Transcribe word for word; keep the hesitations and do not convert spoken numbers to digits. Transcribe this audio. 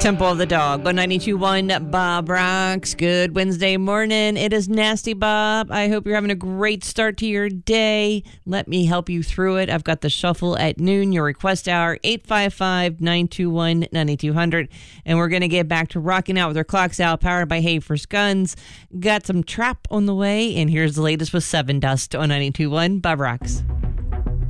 Temple of the Dog on ninety-two point one Bob Rocks. Good Wednesday morning. It is Nasty Bob. I hope you're having a great start to your day. Let me help you through it. I've got the shuffle at noon, your request hour, eight five five, nine two one, nine two zero zero. And we're going to get back to rocking out with our clocks out, powered by Hayfirst Guns. Got some trap on the way, and here's the latest with Seven Dust on ninety-two point one Bob Rocks.